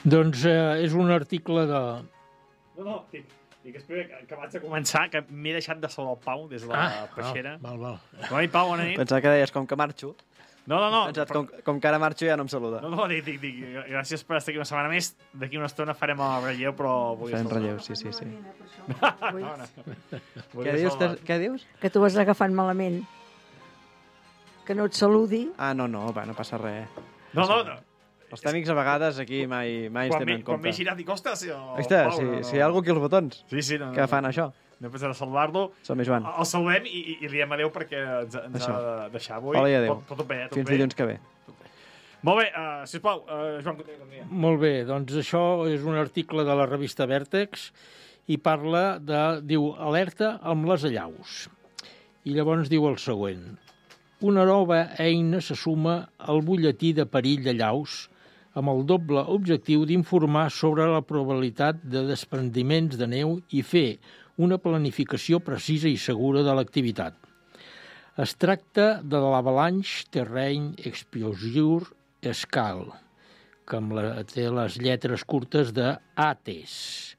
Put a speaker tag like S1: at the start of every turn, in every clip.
S1: Doncs és un article de...
S2: No, dic espera, que abans de començar, que m'he deixat de saludar el Pau des de la peixera.
S1: Val.
S2: Com a Pau, bona nit.
S3: Pensava que deies com que marxo.
S2: No.
S3: Pensat, com que ara marxo ja no em saluda.
S2: No, dic, gràcies per estar aquí una setmana més. D'aquí una estona farem el relleu, però volia
S3: Fem
S2: saludar.
S3: relleu, sí.
S2: Què
S3: Què dius?
S4: Que tu vas agafant malament. Que no et saludi.
S3: Ah, no, no passa res.
S2: No.
S3: Els tècnics a vegades aquí mai ens tenen en
S2: Quan m'he
S3: compte.
S2: girat i costa, si
S3: Si hi ha algú aquí als botons que fan això.
S2: No he pensat a saludar-lo.
S3: Som-hi, Joan.
S2: El saludem i li diem adéu perquè ens ha de deixar avui.
S3: Hola i adéu.
S2: Tot bé, tot
S3: Fins
S2: bé.
S3: dilluns que ve.
S2: Molt bé, sisplau, Joan Coté.
S1: Molt bé, doncs això és un article de la revista Vèrtex i parla diu, alerta amb les allaus. I llavors diu el següent. Una nova eina se suma al butlletí de perill d'allaus amb el doble objectiu d'informar sobre la probabilitat de desprendiments de neu i fer una planificació precisa i segura de l'activitat. Es tracta de l'Avalanche Terrain Exposure Scale, que té les lletres curtes de ATES.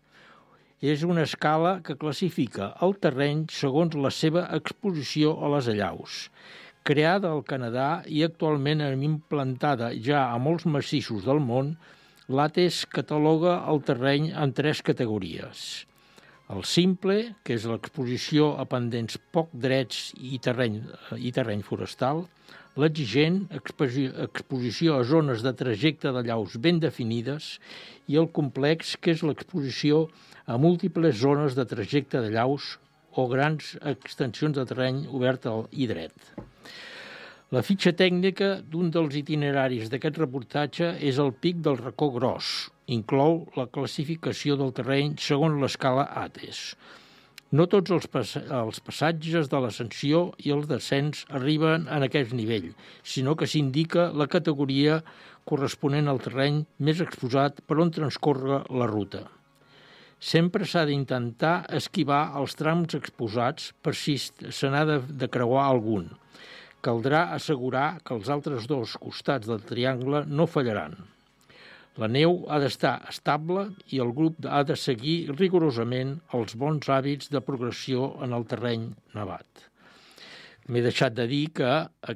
S1: És una escala que classifica el terreny segons la seva exposició a les allaus. Creada al Canadà i actualment implantada ja a molts massissos del món, l'ATES cataloga el terreny en 3 categories. El simple, que és l'exposició a pendents poc drets i terreny forestal, l'exigent, exposició a zones de trajecte d'allaus ben definides, i el complex, que és l'exposició a múltiples zones de trajecte d'allaus o grans extensions de terreny obert i dret. La fitxa tècnica d'un dels itineraris d'aquest reportatge és el pic del Racó Gros. Inclou la classificació del terreny segons l'escala ATES. No tots els passatges de l'ascensió i el descens arriben en aquest nivell, sinó que s'indica la categoria corresponent al terreny més exposat per on transcorre la ruta. Sempre s'ha d'intentar esquivar els trams exposats per si se n'ha de creuar algun. Caldrà assegurar que els altres 2 costats del triangle no fallaran. La neu ha d'estar estable i el grup ha de seguir rigorosament els bons hàbits de progressió en el terreny nevat. M'he deixat de dir que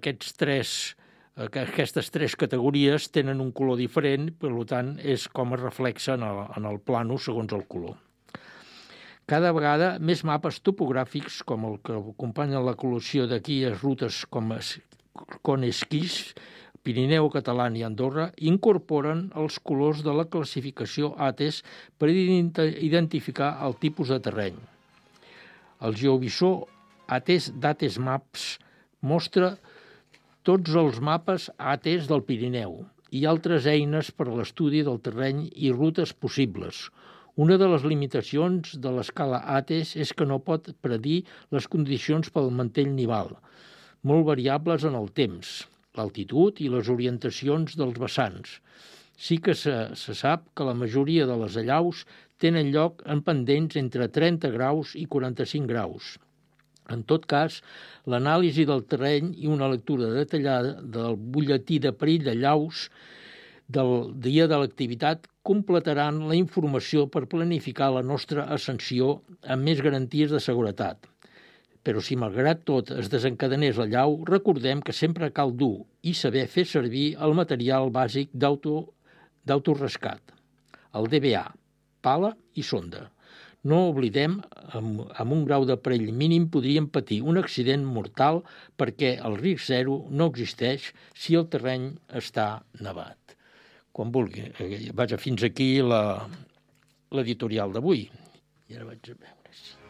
S1: aquestes 3 categories tenen un color diferent, per tant, és com es reflexa en el plànol segons el color. Cada vegada més mapes topogràfics, com el que acompanyen la col·lecció d'aquí a rutes com Esquís, Pirineu Català i Andorra, incorporen els colors de la classificació ATES per identificar el tipus de terreny. El geovisor d'ATES Maps mostra tots els mapes ATES del Pirineu i altres eines per a l'estudi del terreny i rutes possibles. Una de les limitacions de l'escala ATES és que no pot predir les condicions pel mantell nival, molt variables en el temps, l'altitud i les orientacions dels vessants. Sí que se sap que la majoria de les allaus tenen lloc en pendents entre 30 graus i 45 graus. En tot cas, l'anàlisi del terreny i una lectura detallada del butlletí de perill d'allaus del dia de l'activitat completaran la informació per planificar la nostra ascensió amb més garanties de seguretat. Però si malgrat tot es desencadenés l'allau, recordem que sempre cal dur i saber fer servir el material bàsic d'autorescat, el DBA, pala i sonda. No oblidem, amb un grau de perill mínim podríem patir un accident mortal perquè el risc zero no existeix si el terreny està nevat. Quan vulgui. Vaja, fins aquí l'editorial d'avui. I ara vaig a veure si...